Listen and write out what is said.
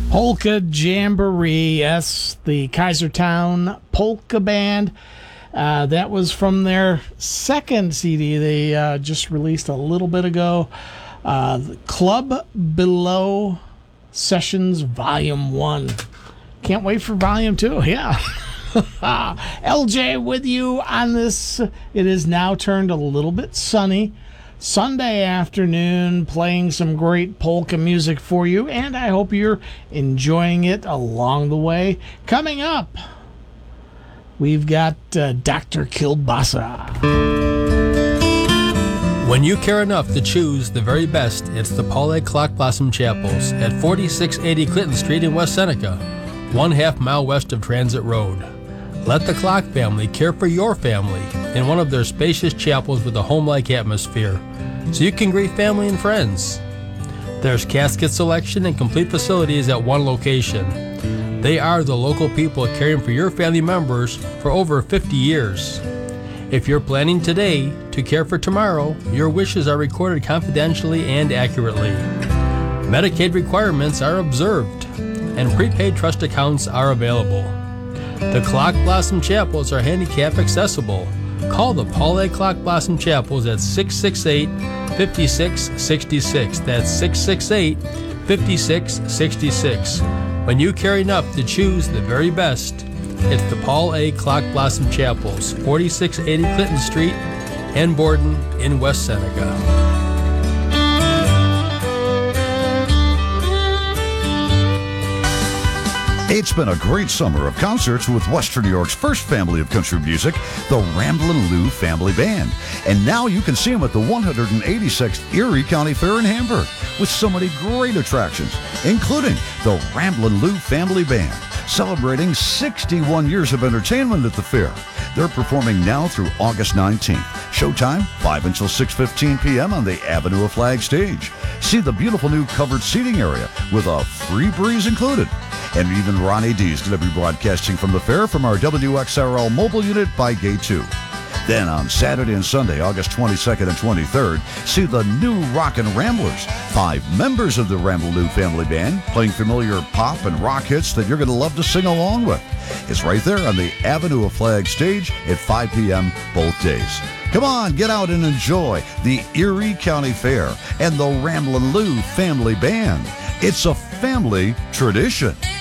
Polka Jamboree, yes, the Kaisertown Polka Band. That was from their second CD they just released a little bit ago. Club Below Sessions Volume 1. Can't wait for Volume 2, yeah. LJ with you on this. It is now turned a little bit sunny. Sunday afternoon, playing some great polka music for you, and I hope you're enjoying it along the way. Coming up, we've got Dr. Kilbasa. When you care enough to choose the very best, it's the Paul A. Clock Blossom Chapels at 4680 Clinton Street in West Seneca, 1/2 mile west of Transit Road. Let the Clock family care for your family in one of their spacious chapels with a home-like atmosphere, so you can greet family and friends. There's casket selection and complete facilities at one location. They are the local people caring for your family members for over 50 years. If you're planning today to care for tomorrow, your wishes are recorded confidentially and accurately. Medicaid requirements are observed, and prepaid trust accounts are available. The Clock Blossom Chapels are handicap accessible. Call the Paul A. Clock Blossom Chapels at 668-5666. That's 668-5666. When you care enough to choose the very best, it's the Paul A. Clock Blossom Chapels, 4680 Clinton Street and Borden in West Seneca. It's been a great summer of concerts with Western New York's first family of country music, the Ramblin' Lou Family Band. And now you can see them at the 186th Erie County Fair in Hamburg with so many great attractions, including the Ramblin' Lou Family Band, celebrating 61 years of entertainment at the fair. They're performing now through August 19th. Showtime, 5 until 6:15 p.m. on the Avenue of Flag stage. See the beautiful new covered seating area with a free breeze included. And even Ronnie D is going to be broadcasting from the fair from our WXRL mobile unit by Gate 2. Then on Saturday and Sunday, August 22nd and 23rd, see the new Rockin' Ramblers, 5 members of the Ramblin' Lou Family Band, playing familiar pop and rock hits that you're going to love to sing along with. It's right there on the Avenue of Flag stage at 5 p.m. both days. Come on, get out and enjoy the Erie County Fair and the Ramblin' Lou Family Band. It's a family tradition.